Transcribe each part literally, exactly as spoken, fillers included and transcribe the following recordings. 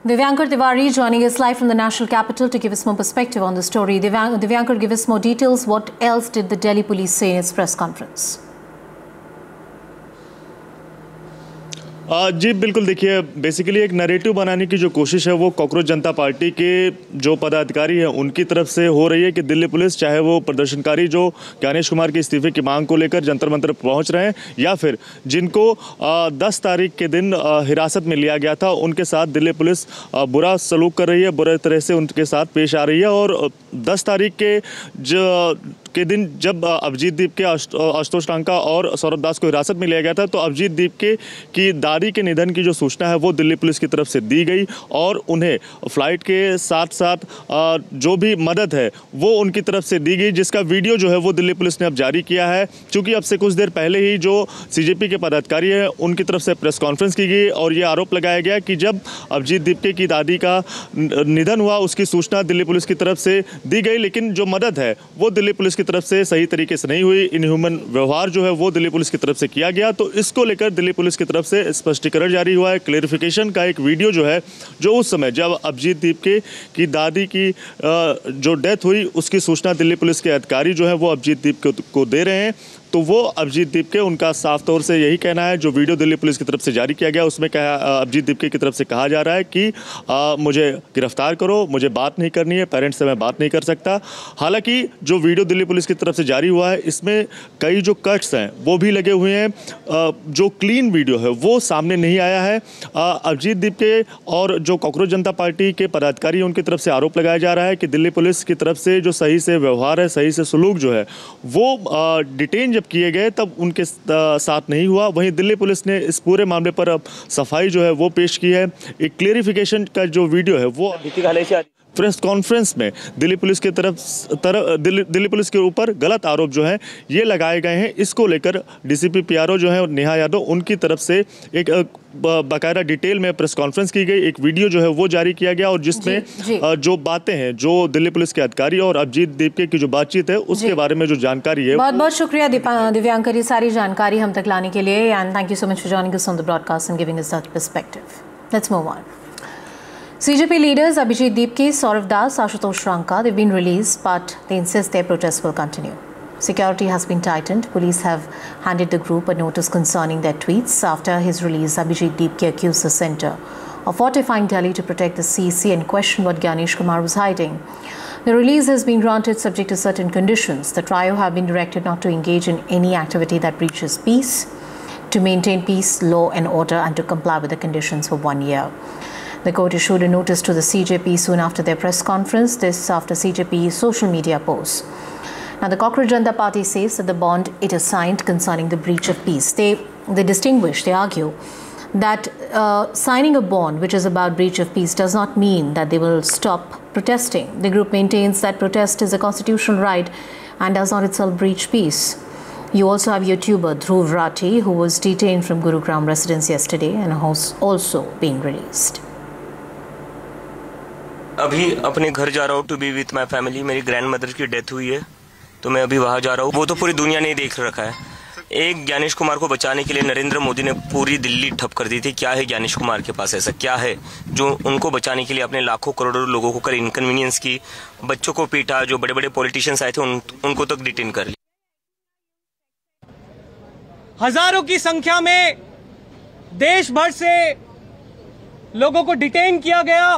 Divyankar Tiwari joining us live from the national capital to give us more perspective on the story. Divyang Divyankar, give us more details. What else did the Delhi police say in its press conference? जी बिल्कुल, देखिए basically एक narrative बनाने की जो कोशिश है वो cockroach जनता party के जो पदाधिकारी हैं उनकी तरफ से हो रही है कि दिल्ली पुलिस, चाहे वो प्रदर्शनकारी जो ज्ञानेश कुमार के इस्तीफे की मांग को लेकर जंतर मंतर पहुंच रहे हैं या फिर जिनको दस तारीख के दिन आ, हिरासत में लिया गया था, उनके साथ दिल्ली पुलिस आ, बुरा सलूक कर रही है, बुरे तरह से उनके साथ पेश आ रही है। और दस तारीख के जो के दिन जब अभिजीत दीपके, आशुतोष टांका और सौरभ दास को हिरासत में लिया गया था, तो अभिजीत दीपके की दादी के निधन की जो सूचना है वो दिल्ली पुलिस की तरफ से दी गई और उन्हें फ्लाइट के साथ साथ जो भी मदद है वो उनकी तरफ से दी गई, जिसका वीडियो जो है वो दिल्ली पुलिस ने अब जारी किया है। क्योंकि अब से कुछ देर पहले ही जो सीजेपी के पदाधिकारी हैं उनकी तरफ से प्रेस कॉन्फ्रेंस की गई और ये आरोप लगाया गया कि जब अभिजीत दीपके की दादी का निधन हुआ उसकी सूचना दिल्ली पुलिस की तरफ से दी गई, लेकिन जो मदद है वो दिल्ली पुलिस की तरफ से सही तरीके से नहीं हुई। इनह्यूमन व्यवहार जो है वो दिल्ली पुलिस की तरफ से किया गया। तो इसको लेकर दिल्ली पुलिस की तरफ से स्पष्टीकरण जारी हुआ है। क्लेरिफिकेशन का एक वीडियो जो है, जो उस समय जब अभिजीत दीपके की दादी की जो डेथ हुई उसकी सूचना दिल्ली पुलिस के अधिकारी जो है वो अभिजीत दीपके को दे रहे हैं, तो वो अभिजीत दीपके, उनका साफ तौर से यही कहना है, जो वीडियो दिल्ली पुलिस की तरफ से जारी किया गया उसमें कहा, अभिजीत दीपके की तरफ से कहा जा रहा है कि आ, मुझे गिरफ्तार करो, मुझे बात नहीं करनी है, पेरेंट्स से मैं बात नहीं कर सकता। हालांकि जो वीडियो दिल्ली पुलिस की तरफ से जारी हुआ है इसमें कई जो कट्स हैं वो भी लगे हुए हैं, आ, जो क्लीन वीडियो है वो सामने नहीं आया है। अभिजीत दीपके और जो कॉकरोच जनता पार्टी के पदाधिकारी उनकी तरफ से आरोप लगाया जा रहा है कि दिल्ली पुलिस की तरफ से जो सही से व्यवहार है, सही से सलूक जो है वो डिटेन जब किए गए तब उनके साथ नहीं हुआ। वहीं दिल्ली पुलिस ने इस पूरे मामले पर अब सफाई जो है वो पेश की है। एक क्लेरिफिकेशन का जो वीडियो है वो प्रेस कॉन्फ्रेंस में दिल्ली पुलिस की तरफ तरफ दिल्ली, दिल्ली पुलिस के ऊपर गलत आरोप जो है ये लगाए गए हैं। इसको लेकर डीसीपी पीआरओ जो है नेहा यादव, उनकी तरफ से एक बाकायदा डिटेल में प्रेस कॉन्फ्रेंस की गई, एक वीडियो जो है वो जारी किया गया और जिसमें जी, जी। जो बातें हैं, जो दिल्ली पुलिस के अधिकारी और अभिजीत दीपके की जो बातचीत है उसके बारे में जो जानकारी है। बहुत बहुत शुक्रिया दिव्यांकर, ये सारी जानकारी हम तक लाने के लिए, and thank you so much for joining us on the broadcast and giving us that perspective. Let's move on. C J P leaders Abhijit Dipke, Saurav Das, Ashutosh Ranka, they've been released, but they insist their protests will continue. Security has been tightened. Police have handed the group a notice concerning their tweets. After his release, Abhijit Dipke accused the centre of fortifying Delhi to protect the C E C and questioned what Gyanish Kumar was hiding. The release has been granted subject to certain conditions. The trio have been directed not to engage in any activity that breaches peace, to maintain peace, law and order, and to comply with the conditions for one year. The court issued a notice to the C J P soon after their press conference, this after C J P's social media posts. Now, the Cockroach Janata Party says that the bond it has signed concerning the breach of peace. They, they distinguish, they argue that uh, signing a bond which is about breach of peace does not mean that they will stop protesting. The group maintains that protest is a constitutional right and does not itself breach peace. You also have YouTuber Dhruv Rathi, who was detained from Gurugram residence yesterday and has also been released. अभी अपने घर जा रहा हूँ to be with my family. मेरी grand mother की death हुई है तो मैं अभी वहाँ जा रहा हूँ। वो तो पूरी दुनिया ने देख रखा है। एक ज्ञानेश कुमार को बचाने के लिए नरेंद्र मोदी ने पूरी दिल्ली ठप कर दी थी। क्या है ज्ञानेश कुमार के पास, ऐसा क्या है जो उनको बचाने के लिए अपने लाखों करोड़ों लोगों को कर इनकन्वीनियंस की, बच्चों को पीटा, जो बड़े बड़े पॉलिटिशियंस आए थे उन, उनको तक डिटेन कर लिया। हजारों की संख्या में देश भर से लोगों को डिटेन किया गया।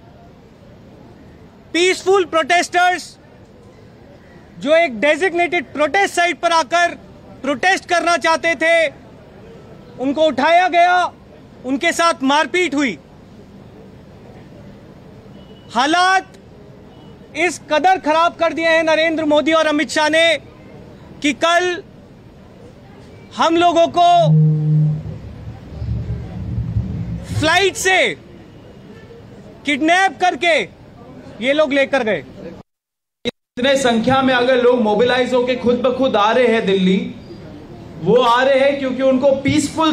पीसफुल प्रोटेस्टर्स जो एक डेजिग्नेटेड प्रोटेस्ट साइट पर आकर प्रोटेस्ट करना चाहते थे उनको उठाया गया, उनके साथ मारपीट हुई। हालात इस कदर खराब कर दिए हैं नरेंद्र मोदी और अमित शाह ने कि कल हम लोगों को फ्लाइट से किडनैप करके ये लोग लेकर गए। इतने संख्या में अगर लोग मोबिलाइज होकर खुद ब खुद आ रहे हैं दिल्ली, वो आ रहे हैं क्योंकि उनको पीसफुल